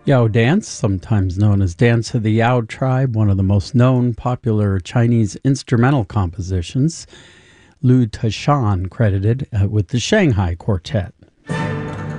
Yao dance, sometimes known as Dance of the Yao tribe, one of the most known popular Chinese instrumental compositions. Lu Tashan credited with the Shanghai Quartet.